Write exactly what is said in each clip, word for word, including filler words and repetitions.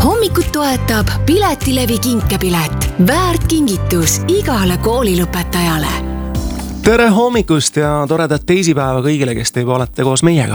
Hommikut toetab Piletilevi kinkepilet. Väärt kingitus igale koolilõpetajale. Tere hommikust ja toredat teisipäeva kõigile, kes te juba olete koos meiega.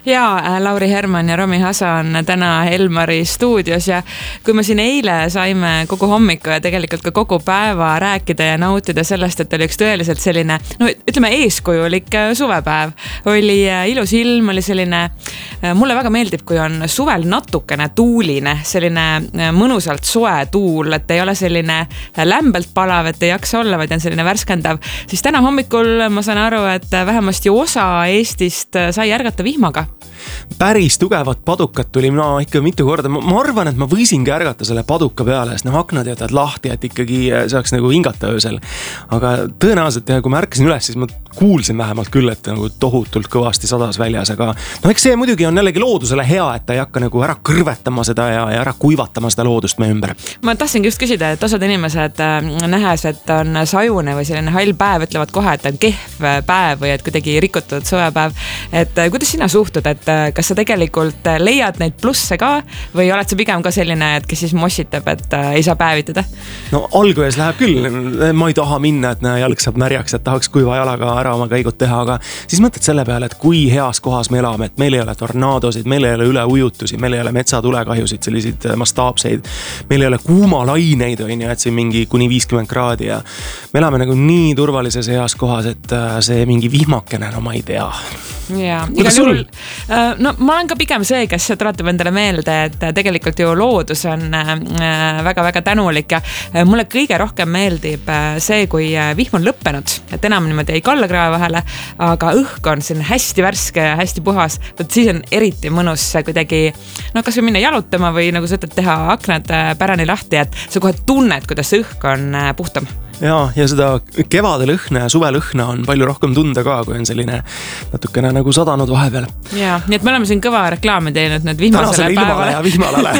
Ja Lauri Herman ja Romi Hasa on täna Elmari stuudios ja kui me siin eile saime kogu hommiku ja tegelikult ka kogu päeva rääkida ja nautida sellest, et oli üks tõeliselt selline, no ütleme eeskujulik suvepäev. Oli ilus ilm, oli selline, mulle väga meeldib, kui on suvel natukene tuuline, selline mõnusalt soe tuul, et ei ole selline lämbelt palav, et ei jaksa olla, vaid on selline värskendav. Siis täna hommikul ma saan aru, et vähemasti osa Eestist sai ärgata vihmaga. Päris tugevat padukat tuli mina ikka mitu korda. Ma arvan, et ma võisingi ärgata selle paduka peale, sest noh, aknad jätad lahti, et ikkagi saaks nagu hingata öösel. Aga tõenäoliselt, ja kui ma ärkasin üles, siis ma kuulsin vähemalt küll, et nagu tohutult kõvasti sadas väljas. Aga no eks see muidugi on jällegi loodusele hea, et ta ei hakka nagu ära kõrvetama seda ja, ja ära kuivatama seda loodust meie ümber. Ma tahtsingi just küsida, et osad inimesed nähes, et on sajune või selline hall päev, ütlevad kohe, et on kehv päev või et kuidagi rikutud suvepäev. Et kuidas sina suhtud, et kas sa tegelikult leiad neid plusse ka või oled sa pigem ka selline, et kes siis mossitab, et ei saa päevitada? No alguses läheb küll, ma ei taha minna, et jalg saab märjaks, et tahaks kuiva jalaga ära oma käigud teha, aga siis mõtled selle peale, et kui heas kohas me elame, et meil ei ole tornaadosid, meil ei ole üleujutusi, meil ei ole metsatulekahjusid, selliseid mastaapseid, meil ei ole kuumalaineid, et see mingi kuni viiskümmend kraadi ja me elame nagu nii turvalises heas kohas, et see mingi vihmakene, no ma ei tea. Ja, igal juhul, no ma olen ka pigem see, kes tuletab endale meelde, et tegelikult ju loodus on väga-väga tänulik ja mulle kõige rohkem meeldib see, kui vihm on lõppenud, et enam niimoodi ei kallakrae vahele, aga õhk on siin hästi värske ja hästi puhas, et siis on eriti mõnus kuidagi, no kas või minna jalutama või nagu sa ütled teha aknad pärani lahti, et sa kohe tunned, kuidas õhk on puhtam. Ja, ja seda kevade lõhna ja suve lõhna on palju rohkem tunda ka, kui on selline natukene nagu sadanud vahepeal. Ja, nii et me oleme siin kõva reklaami teinud nüüd vihmasele päevale. Ja vihmalale.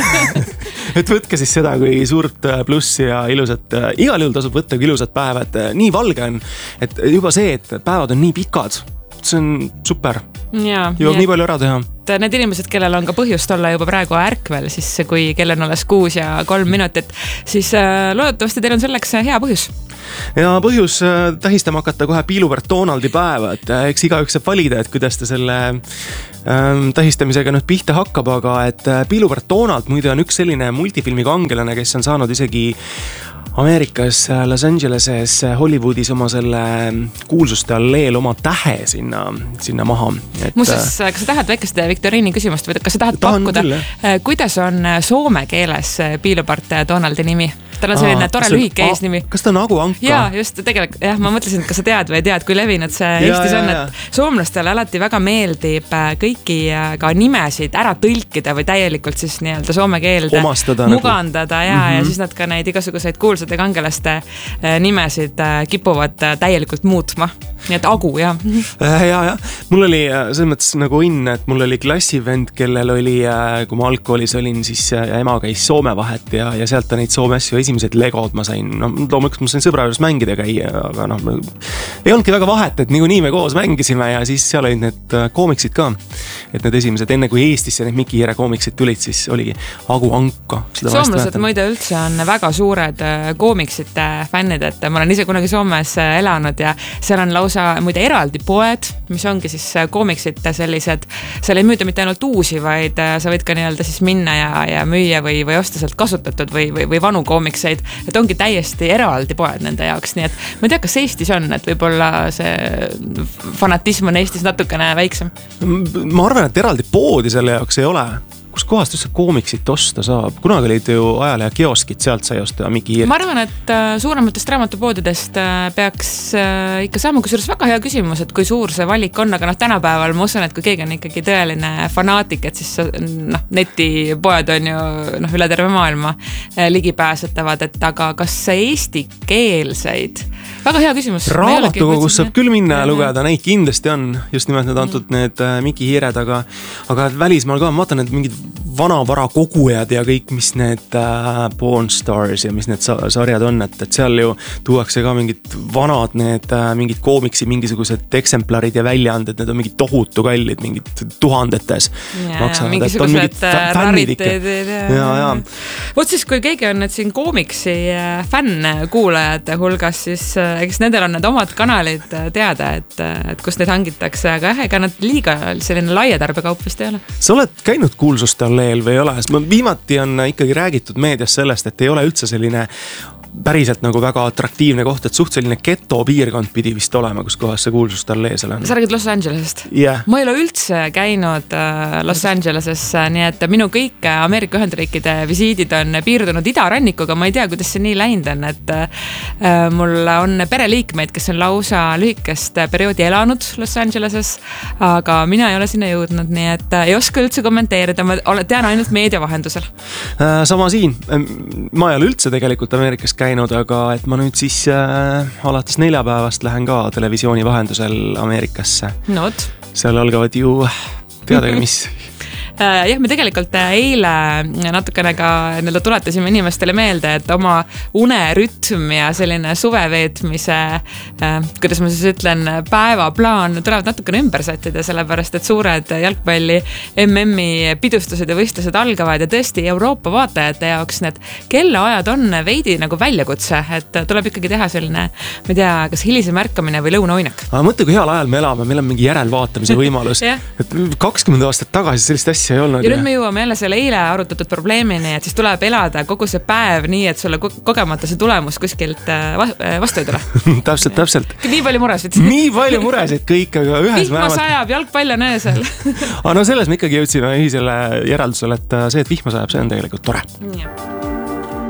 Et võtke siis seda kui suurt plussi ja ilusat, igal juhul tasub võtta kui ilusat päeva, et nii valge on, et juba see, et päevad on nii pikad, see on super. Ja, jõuab nii palju ära teha. Need inimesed, kellel on ka põhjust olla juba praegu ärkvel, siis kui kell on alles kuus ja kolm minutit, siis loodetavasti teil on selleks hea põhjus. Ja põhjus tähistama hakata kohe Piiluvert Donaldi päeva, et eks igaüks saab valida, et kuidas ta selle ähm, tähistamisega nüüd pihta hakkab, aga et Piiluvert Donald muide on üks selline multifilmi kangelane, kes on saanud isegi Ameerikas, Los Angeleses, Hollywoodis oma selle kuulsuste alleel oma tähe sinna, sinna maha. Et, Muuseas, kas sa tahad väikest viktoriini küsimust või kas sa tahad pakkuda, küll, kuidas on soome keeles Piiluvert Donaldi nimi? Tal on selline Aa, tore lühike eesnimi. Kas ta on Agu Anka? Ja, just, tegelikult, jah, ma mõtlesin, et kas sa tead või tead, kui levinud see ja, Eestis on, et soomlastele alati väga meeldib kõiki ka nimesid ära tõlkida või täielikult siis nii-öelda soome keelde omastada, mugandada nagu. Ja, mm-hmm. ja siis nad ka neid igasuguseid kuulsate kangelaste nimesid kipuvad täielikult muutma. Nii et Agu, jah. Ja, ja. Mul oli selles mõttes nagu õnn, et mul oli klassivend, kellel oli, kui ma algkoolis olin, siis ema käis Soome vahet ja, ja sealt ta neid Soome asju esimesed legod ma sain, no loomulikult ma sain sõbra juures mängida käia, aga noh, ei olnudki väga vahet, et niikuinii me koos mängisime ja siis seal olid need koomiksid ka. Et need esimesed, enne kui Eestisse need Miki Hiire koomiksid tulid, siis oligi Agu Anka. Soomlased muide üldse on väga suured koomiksite fännid, et ma olen ise kunagi Soomes elanud ja seal on lausa muide eraldi poed, mis ongi siis koomiksite sellised, seal ei müüda mitte ainult uusi, vaid sa võid ka nii-öelda siis minna ja, ja müüa või, või osta sealt kasutatud või, või, või vanu koomikseid, et ongi täiesti eraldi poed nende jaoks, nii et ma ei tea, kas Eestis on, et võib-olla see fanatism on Eestis natukene väiksem. Ma arvan, et eraldi poodi selle jaoks ei ole. Kus kohast üldse koomiksit osta saab? Kunagi olid ju ajalehe kioskid, sealt sai osta Miki Hiirt. Ma arvan, et suurematest raamatupoodidest peaks ikka saama, kui suures väga hea küsimus, et kui suur see valik on, aga noh, tänapäeval ma usun, et kui keegi on ikkagi tõeline fanaatik, et siis noh, netipoed on ju noh, üle terve maailma ligipääsetavad, et aga kas eestikeelseid? Väga hea küsimus. Raamatukogus saab küll minna ja lugeda, neid kindlasti on just nimelt need antud need Miki Hiired, aga, aga välismaal ka, ma vaatan, et mingid vanavara kogujad ja kõik, mis need äh, Pawn Stars ja mis need sarjad on, et, et seal ju tuuakse ka mingid vanad need äh, mingid koomiksi, mingisugused eksemplarid ja väljaanded, need on mingid tohutu kallid, mingid tuhandetes ja, maksavad, et on mingid rariteedid ja, ja. Vot siis, kui keegi on nüüd siin koomiksi fänn kuulajate hulgas, siis eks nendel on need omad kanalid teada, et, et kus neid hangitakse, aga jah, ega nad liiga selline laia tarbekaup vist ei ole. Sa oled käinud kuulsuste alleel või ei ole? Viimati on ikkagi räägitud meedias sellest, et ei ole üldse selline päriselt nagu väga atraktiivne koht, et suht selline geto piirkond pidi vist olema, kus kohas see kuulsuste allees on. Sa räägid Los Angelesest? Yeah. Ma ei ole üldse käinud Los Angeleses, nii et minu kõik Ameerika Ühendriikide visiidid on piirdunud idarannikuga, ma ei tea, kuidas see nii läinud on, et mul on pereliikmeid, kes on lausa lühikest perioodi elanud Los Angeleses, aga mina ei ole sinna jõudnud, nii et ei oska üldse kommenteerida, ma tean ainult meedia vahendusel. Sama siin, ma ei ole üldse tegelikult Ameerikas käinud, aga et ma nüüd siis äh, alates neljapäevast lähen ka televisiooni vahendusel Ameerikasse. Not. Seal algavad ju teadagi mis... Jah, me tegelikult eile natukene ka nii-öelda tuletasime inimestele meelde, et oma unerütm ja selline suveveetmise, kuidas ma siis ütlen, päevaplaan tulevad natukene ümber sättida, sellepärast, et suured jalgpalli M M-i pidustused ja võistlused algavad ja tõesti Euroopa vaatajate jaoks need kellaajad on veidi nagu väljakutse, et tuleb ikkagi teha selline, ma ei tea, kas hilise märkamine või lõunauinak. Aga mõtle, kui heal ajal me elame, meil on mingi järelvaatamise võimalus, et kakskümmend aastat tagasi sellist asja ei olnud. Ja nüüd me jõuame jälle selle eile arutatud probleemini, et siis tuleb elada kogu see päev nii, et sulle kogemata see tulemus kuskilt vastu ei tule. täpselt, täpselt. Nii palju muresid. Nii palju muresid kõik, aga ühes vihma vähemalt... sajab, jalgpall on öösel. aga no selles me ikkagi jõudsime ühisele järeldusele, et see, et vihma sajab, see on tegelikult tore. Ja.